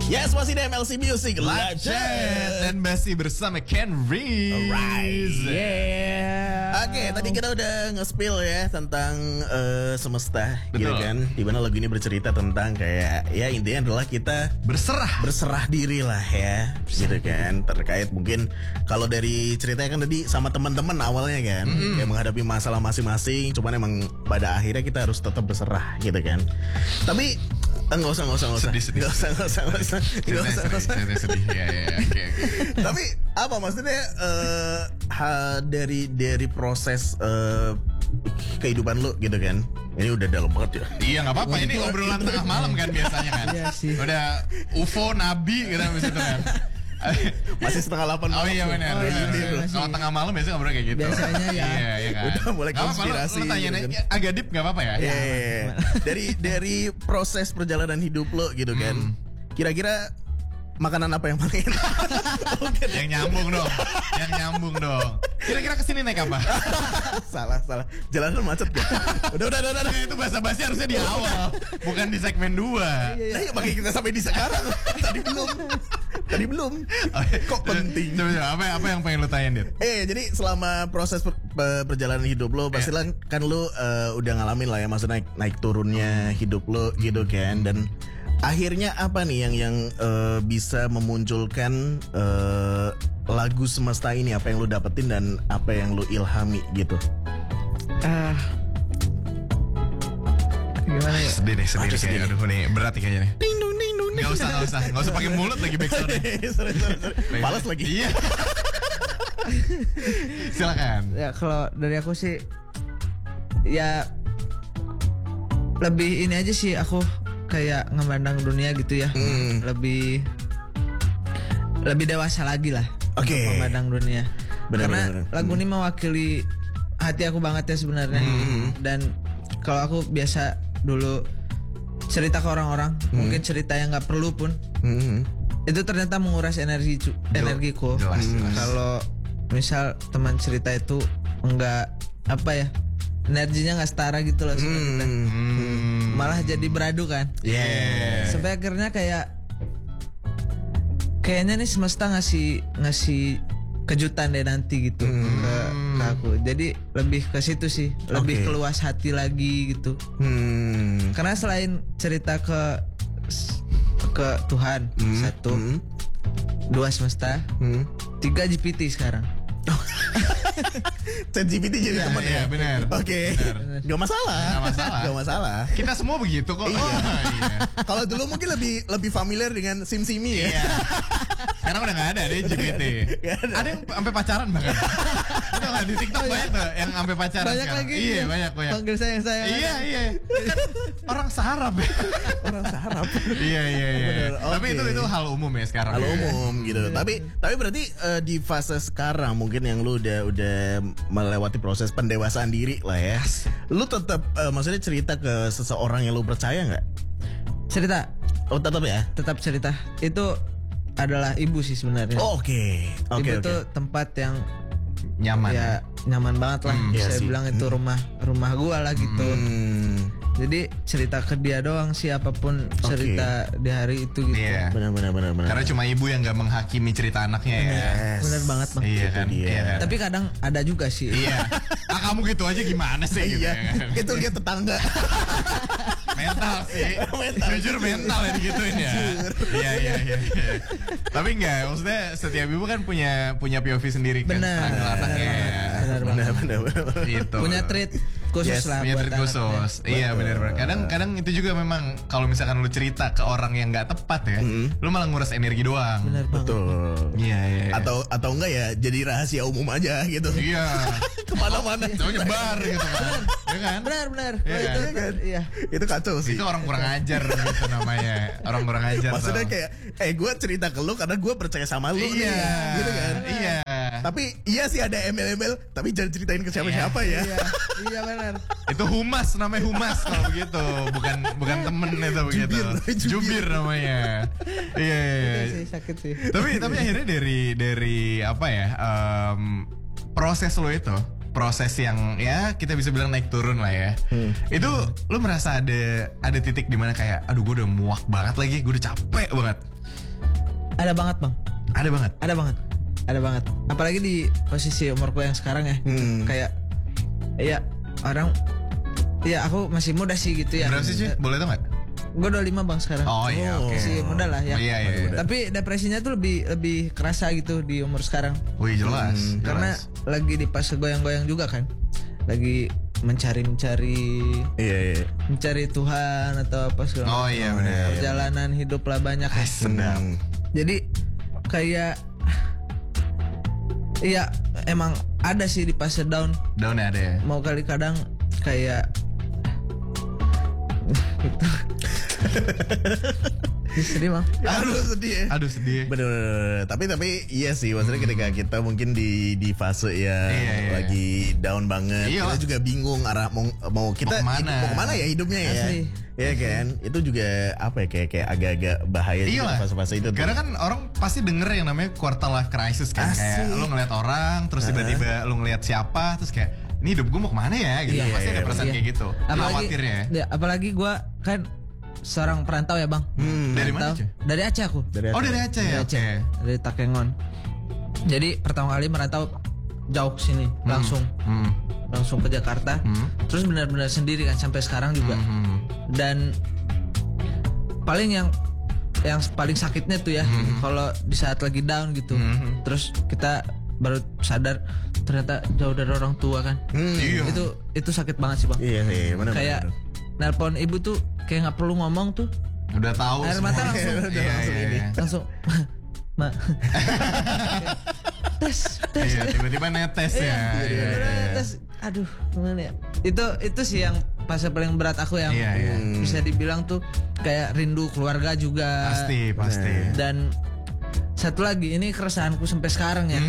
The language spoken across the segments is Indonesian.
Yes, masih di MLC Music Live Chat dan masih bersama Ken Reese. Alright. Yeah. Oke, tadi kita udah nge-spill ya tentang semesta, gitu Betul. kan? Dimana lagu ini bercerita tentang kayak ya intinya adalah kita berserah diri lah ya, gitu kan? Terkait mungkin kalau dari ceritanya kan tadi sama teman-teman awalnya kan, kayak menghadapi masalah masing-masing, cuman emang pada akhirnya kita harus tetap berserah, gitu kan? Tapi nggak usah. Sedih. Nggak usah. Sedih. Ya, oke. Tapi apa maksudnya dari proses kehidupan lu gitu kan? Ini udah dalam banget ya. Iya nggak apa-apa. Ini obrolan tengah malam kan biasanya kan. Iya sih. Udah UFO Nabi kita bisa itu kan. Masih setengah 8 Oh iya benar. Oh, iya, Benar. masih. Kalau tengah malam biasanya ngobrol kayak gitu. Biasanya ya. Iya kan. Udah mulai Nggak apa-apa, konspirasi Lu tanya gitu kan. agak deep nggak apa-apa ya. Iya. Dari proses perjalanan hidup lo gitu kan. Kira-kira makanan apa yang paling enak? Yang nyambung dong. Kira-kira kesini naik apa? Salah. Jalanan macet ya. Udah. Itu basa-basi harusnya di awal, bukan di segmen 2. Nah, ya makanya kita sampai di sekarang. Tadi belum. Kok penting? Coba, apa yang pengen lu tanyain, Dit? Jadi selama proses perjalanan hidup lo pastilah kan lo udah ngalamin lah ya, maksudnya naik turunnya hidup lo gitu kan, dan akhirnya apa nih yang bisa memunculkan lagu semesta ini, apa yang lo dapetin dan apa yang lo ilhami gitu? Gimana ya? Sedih nih sedih. Aduh nih berat nih kayaknya nih. Ding dong. Nggak usah pakai mulut lagi backsoundnya. Sorry. Pales lagi. Iya. Silakan. Ya kalau dari aku sih ya lebih ini aja sih, aku kayak ngemandang dunia gitu ya. Lebih dewasa lagi lah. Oke. Untuk memandang dunia. Karena Benar. lagu ini mewakili hati aku banget ya sebenarnya. Dan kalau aku biasa dulu cerita ke orang-orang, mungkin cerita yang nggak perlu pun, itu ternyata menguras energiku. Jelas. Kalau misal teman cerita itu enggak apa ya, energinya nggak setara gitu loh sama kita. Malah jadi beradu kan. Yeah. Sampai akhirnya kayaknya nih semesta ngasih kejutan deh nanti gitu ke aku. Jadi lebih ke situ sih, lebih Oke. keluas hati lagi gitu. Karena selain cerita ke Tuhan, satu, dua semesta, tiga GPT sekarang. ChatGPT jadi teman Iya, ya. benar. Oke. Benar. Gak masalah. Kita semua begitu kok. Iya. Kalau dulu mungkin lebih familiar dengan SimSimi ya. Iya. Sekarang udah gak ada deh GPT. Ada yang sampai pacaran bahkan. Itu nggak di TikTok banyak tuh yang sampai pacaran. Banyak sekarang. lagi. Iya banyak. Panggil saya. Iya. Kan orang sarap ya. Orang sarap. Iya. Bener, Tapi oke. itu hal umum ya sekarang. Hal ya. umum gitu. Tapi berarti di fase sekarang mungkin yang lu udah melewati proses pendewasaan diri lah ya. Lu tetap maksudnya cerita ke seseorang yang lu percaya nggak? Cerita, Oh tetap ya. tetap cerita. Itu adalah ibu sih sebenarnya. Oh, Oke. Ibu tuh tempat yang Nyaman. ya nyaman banget lah. Iya Saya sih. bilang itu rumah gua lah gitu. Hmm. Jadi cerita ke dia doang sih, apapun cerita di hari itu gitu. Iya. Benar. Karena cuma ibu yang nggak menghakimi cerita anaknya ya. Yes. Bener banget bang. Iya Itu kan. dia. Iya kan? Tapi kadang ada juga sih. Iya. Kamu gitu aja gimana sih gitu Iya. ya. Itu lihat tetangga. Mental sih. Jujur mental ya digituin ya. Iya. Tapi enggak, maksudnya setiap ibu kan punya POV sendiri kan. Benar. Tentang anaknya. Benar banget. Benar. Gitu. Punya treat khusus Yes, lah Punya buat treat anaknya. khusus. Iya benar. Kadang itu juga memang kalau misalkan lu cerita ke orang yang nggak tepat ya, lu malah nguras energi doang. Benar banget. Betul. Iya. Atau enggak ya jadi rahasia umum aja gitu. Iya. Kemana-mana. Tahu nyebar gitu kan. Iya kan? Benar. Iya Oh, kan? iya. Itu kacau sih. Itu orang kurang ajar gitu namanya. Orang kurang ajar. Maksudnya tau. kayak gue cerita ke lu karena gue percaya sama lu nih, Iya. gitu kan. Iya. Tapi iya sih ada embel-embel, tapi jangan ceritain ke siapa-siapa ya. Iya benar. Itu humas, namanya humas kalau begitu. Bukan temen itu begitu. Jubir namanya. Iya. Sih, sakit sih. Tapi akhirnya dari apa ya? Proses lo itu proses yang ya kita bisa bilang naik turun lah ya. Itu lu merasa ada titik di mana kayak aduh gue udah muak banget lagi, gue udah capek banget. Ada banget bang. Ada banget. Apalagi di posisi umurku yang sekarang ya. Kayak ya orang ya aku masih muda sih gitu ya. Berapa sih cuy? Boleh tau gak? Gue 25 bang sekarang. Oh iya oke. Masih muda lah ya. Iya. Tapi depresinya tuh lebih kerasa gitu di umur sekarang. Wih jelas. Karena lagi di fase goyang-goyang juga kan. Lagi mencari Tuhan atau apa segala. Oh iya benar. Perjalanan hidup lah banyak ya. Sedang. Jadi kayak iya emang ada sih di fase down. Down ada ya. Mau kali kadang kayak gitu. Sedih bang. Aduh sedih. Bener. Tapi iya sih, maksudnya ketika kita mungkin di fase ya lagi down banget, kita juga bingung arah mau kita mau kemana ya hidupnya ya. Asli. Ya kan, itu juga apa ya kayak agak-agak bahaya di fase-fase itu. Karena kan orang pasti denger yang namanya quarter life crisis kan. Kayak lu ngeliat orang, terus tiba-tiba lu ngeliat siapa, terus kayak ini hidup gue mau kemana ya gitu. Pasti ada perasaan kayak gitu. Khawatirnya. Ya, apalagi gue kan seorang perantau ya bang. Dari mana cuy? Dari Aceh aku. Dari Aceh ya? Oke. Dari Takengon. Jadi pertama kali merantau jauh sini langsung ke Jakarta. Terus benar-benar sendiri kan sampai sekarang juga. Dan paling yang paling sakitnya tuh ya kalau di saat lagi down gitu. Terus kita baru sadar ternyata jauh dari orang tua kan. Itu sakit banget sih bang. Iya sih, benar. Kayak nelpon ibu tuh kayak nggak perlu ngomong tuh. Udah tahu. Air mata langsung. Langsung. Ma. tes. Iya, tiba-tiba netes ya. Tes. Aduh, gimana ya? Itu sih yang fase paling berat aku yang bisa dibilang tuh kayak rindu keluarga juga. Pasti. Dan satu lagi ini keresahanku sampai sekarang ya.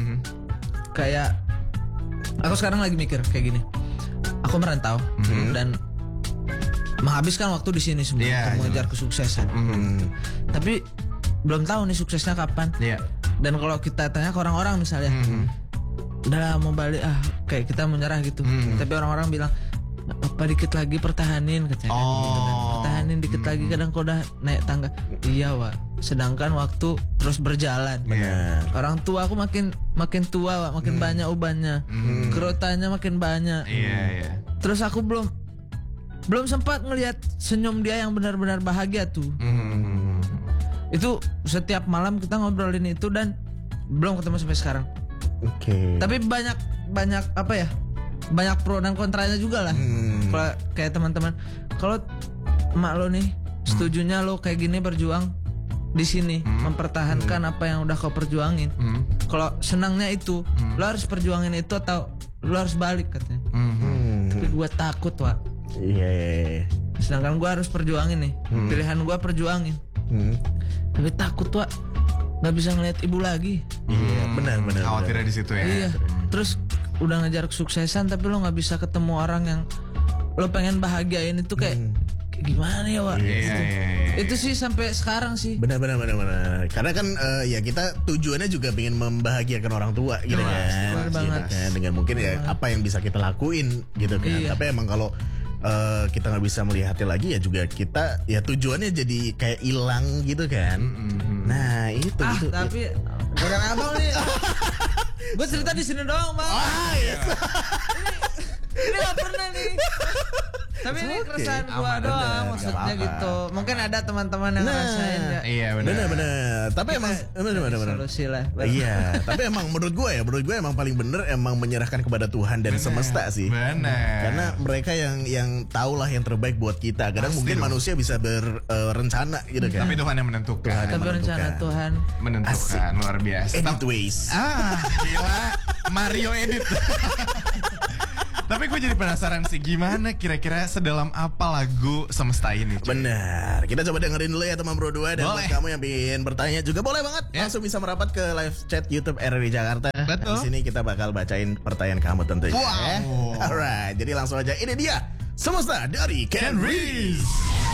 Kayak aku sekarang lagi mikir kayak gini. Aku merantau dan menghabiskan waktu di sini semua untuk mengejar kesuksesan. Tapi belum tahu nih suksesnya kapan. Dan kalau kita tanya ke orang-orang misalnya, udah mau balik kayak kita menyerah gitu. Tapi orang-orang bilang apa dikit lagi pertahanin katanya. Gitu kan. Pertahanin dikit lagi kadang kau udah naik tangga. Iya Wak. Sedangkan waktu terus berjalan. Benar. Orang tua aku makin tua Wak, makin banyak ubannya. Kerotannya makin banyak. Iya. Terus aku belum sempat ngelihat senyum dia yang benar-benar bahagia tuh. Itu setiap malam kita ngobrolin itu dan belum ketemu sampai sekarang. Oke. Tapi banyak apa ya? Banyak pro dan kontranya juga lah. Kalau kayak teman-teman, kalau emak lo nih setujunya lo kayak gini berjuang di sini mempertahankan apa yang udah kau perjuangin. Kalau senangnya itu, lo harus perjuangin itu atau lo harus balik katanya. Tapi gue takut Wak. Iya. Sedangkan gue harus perjuangin nih. Pilihan gue perjuangin. Tapi takut Wak, nggak bisa ngeliat ibu lagi. Iya, benar. Khawatirnya di situ ya. Iya. Terus udah ngejar kesuksesan tapi lo nggak bisa ketemu orang yang lo pengen bahagiain itu kayak gimana ya Wak? Iya. Itu sih sampai sekarang sih. Benar. Karena kan ya kita tujuannya juga pengen membahagiakan orang tua gitu kan. Benar banget. Kan, dengan mungkin ya apa yang bisa kita lakuin gitu kan. Iya. Tapi emang kalau kita nggak bisa melihatnya lagi ya juga kita ya tujuannya jadi kayak hilang gitu kan. Nah itu. Tapi bukan abang nih. Gue cerita di sini doang bang. Ini gak pernah nih. Tapi ini keresahan gue doang maksudnya gitu. Mungkin ada teman-teman yang ngerasain ya. Iya benar. Tapi emang benar. Solusi lah. Iya. Tapi emang menurut gue emang paling bener emang menyerahkan kepada Tuhan dan semesta sih. Benar. Karena mereka yang tahu lah yang terbaik buat kita. Kadang mungkin manusia bisa berencana gitu kan. Tapi Tuhan yang menentukan. Tapi rencana Tuhan menentukan luar biasa. Edit ways. Gila. Mario edit. Tapi gue jadi penasaran sih gimana kira-kira sedalam apa lagu Semesta ini. Benar. Kita coba dengerin dulu ya teman Bro 2. Dan buat kamu yang ingin bertanya juga boleh banget langsung bisa merapat ke live chat YouTube RRI Jakarta. Betul. Di sini kita bakal bacain pertanyaan kamu tentunya. Wow. Alright, jadi langsung aja ini dia Semesta dari Ken Reese.